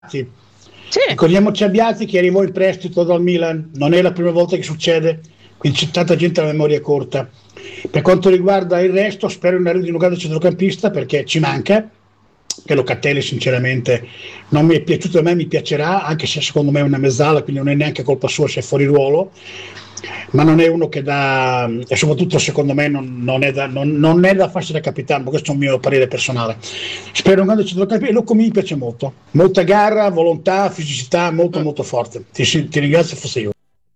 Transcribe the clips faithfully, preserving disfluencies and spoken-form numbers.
Sì. Ricordiamoci Abbiati che arrivò in prestito dal Milan, non è la prima volta che succede, quindi c'è tanta gente a memoria corta. Per quanto riguarda il resto, spero in arrivo di un grande centrocampista perché ci manca, che Locatelli sinceramente non mi è piaciuto, a me mi piacerà, anche se secondo me è una mezzala, quindi non è neanche colpa sua se è fuori ruolo, ma non è uno che dà, e soprattutto secondo me non, non, è, da, non, non è da farsi da capitano, questo è un mio parere personale. Spero un grande centrocampista, e Locco mi piace molto, molta garra, volontà, fisicità, molto molto forte. Ti, ti ringrazio, fosse io.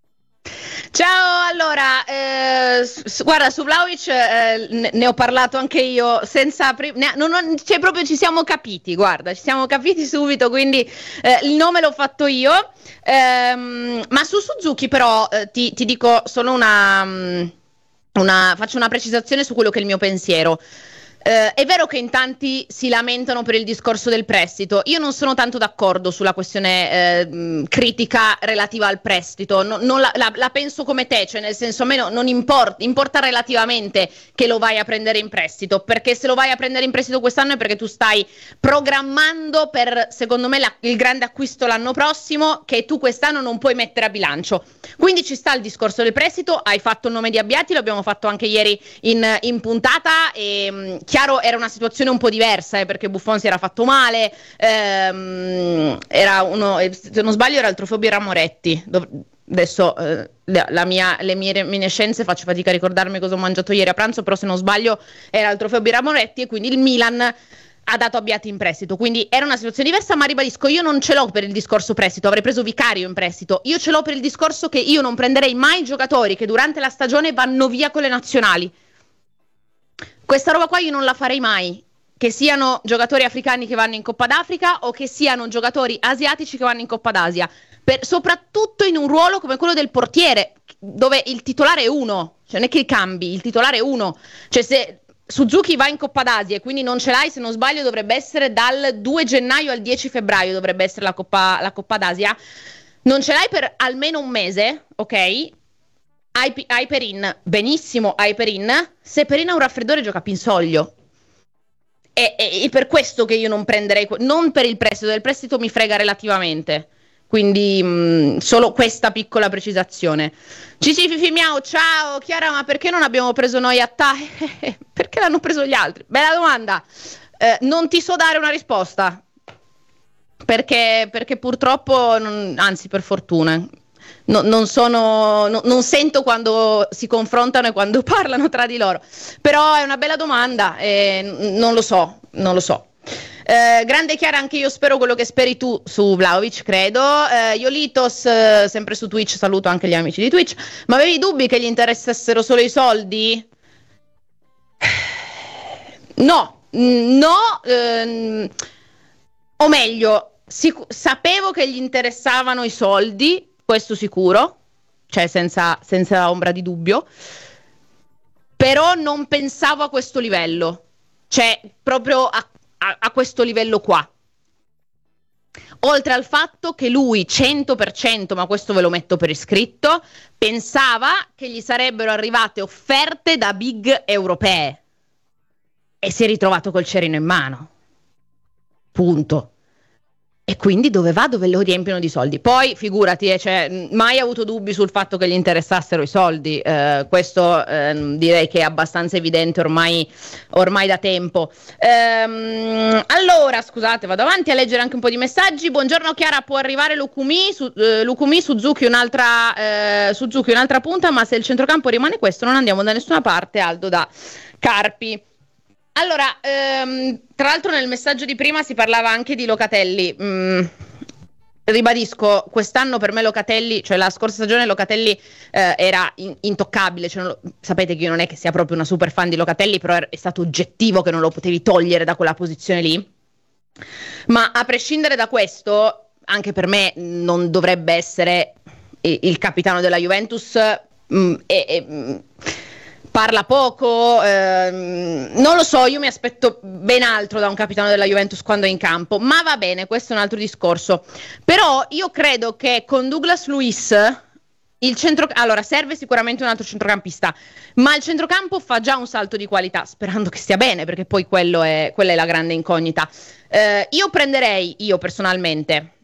Ciao, allora, eh, s- guarda, su Vlahovic eh, ne, ne ho parlato anche io, senza pri- ne- non, non, cioè proprio ci siamo capiti, guarda, ci siamo capiti subito, quindi eh, il nome l'ho fatto io, ehm, ma su Suzuki però eh, ti, ti dico solo una, mm, una, faccio una precisazione su quello che è il mio pensiero. Eh, è vero che in tanti si lamentano per il discorso del prestito. Io non sono tanto d'accordo sulla questione eh, mh, critica relativa al prestito. No, non la, la, la penso come te, cioè nel senso a me no, non importa, importa relativamente che lo vai a prendere in prestito, perché se lo vai a prendere in prestito quest'anno è perché tu stai programmando per, secondo me, la, il grande acquisto l'anno prossimo che tu quest'anno non puoi mettere a bilancio. Quindi ci sta il discorso del prestito, hai fatto il nome di Abbiati, lo abbiamo fatto anche ieri in, in puntata e mh, chiaro era una situazione un po' diversa eh, perché Buffon si era fatto male, ehm, era uno, se non sbaglio era il trofeo Birra Moretti. Dov- adesso eh, la, la mia, le mie reminiscenze faccio fatica a ricordarmi cosa ho mangiato ieri a pranzo, però se non sbaglio era il trofeo Birra Moretti e quindi il Milan ha dato Abbiati in prestito, quindi era una situazione diversa, ma ribadisco, io non ce l'ho per il discorso prestito, avrei preso Vicario in prestito, io ce l'ho per il discorso che io non prenderei mai giocatori che durante la stagione vanno via con le nazionali. Questa roba qua io non la farei mai, che siano giocatori africani che vanno in Coppa d'Africa o che siano giocatori asiatici che vanno in Coppa d'Asia, per, soprattutto in un ruolo come quello del portiere, dove il titolare è uno, cioè non è che cambi, il titolare è uno, cioè se Suzuki va in Coppa d'Asia e quindi non ce l'hai, se non sbaglio dovrebbe essere dal due gennaio al dieci febbraio dovrebbe essere la Coppa, la Coppa d'Asia, non ce l'hai per almeno un mese, ok? Hai, hai Perin, benissimo, hai Perin, se Perin ha un raffreddore gioca Pinsoglio. E, e, e per questo che io non prenderei, non per il prestito, del prestito mi frega relativamente. Quindi mh, solo questa piccola precisazione. Cici Fifi Miau, ciao Chiara, ma perché non abbiamo preso noi Attah? Perché l'hanno preso gli altri? Bella domanda. Eh, non ti so dare una risposta. Perché, perché purtroppo, non, anzi per fortuna, no, non sono, no, non sento quando si confrontano e quando parlano tra di loro. Però è una bella domanda e non lo so, non lo so. Eh, grande Chiara, anche io spero quello che speri tu su Vlahovic, credo. eh, Iolitos, eh, sempre su Twitch, saluto anche gli amici di Twitch, ma avevi dubbi che gli interessassero solo i soldi? No, no, ehm, o meglio, sic- sapevo che gli interessavano i soldi, questo sicuro, cioè senza, senza ombra di dubbio, però non pensavo a questo livello, cioè proprio a A, a questo livello qua, oltre al fatto che lui cento per cento, ma questo ve lo metto per iscritto, pensava che gli sarebbero arrivate offerte da big europee e si è ritrovato col cerino in mano, punto. E quindi dove va? Dove lo riempiono di soldi. Poi figurati, eh, cioè, mai avuto dubbi sul fatto che gli interessassero i soldi. Eh, questo eh, direi che è abbastanza evidente ormai, ormai da tempo. Ehm, allora, scusate, vado avanti a leggere anche un po' di messaggi. Buongiorno Chiara, può arrivare Lukumi, su, eh, Lukumi Suzuki, un'altra, eh, Suzuki un'altra punta, ma se il centrocampo rimane questo non andiamo da nessuna parte. Aldo da Carpi. Allora, ehm, tra l'altro nel messaggio di prima si parlava anche di Locatelli. Mm, ribadisco, quest'anno per me Locatelli, cioè la scorsa stagione Locatelli eh, era in- intoccabile. Cioè non lo, sapete che io non è che sia proprio una super fan di Locatelli, però è, è stato oggettivo che non lo potevi togliere da quella posizione lì. Ma a prescindere da questo, anche per me non dovrebbe essere il, il capitano della Juventus. Mm, e, e, mm, parla poco, ehm, non lo so, io mi aspetto ben altro da un capitano della Juventus quando è in campo, ma va bene, questo è un altro discorso. Però io credo che con Douglas Luiz Il centro, allora serve sicuramente un altro centrocampista, ma il centrocampo fa già un salto di qualità, sperando che stia bene, perché poi quello è, quella è la grande incognita. Eh, io prenderei, io personalmente,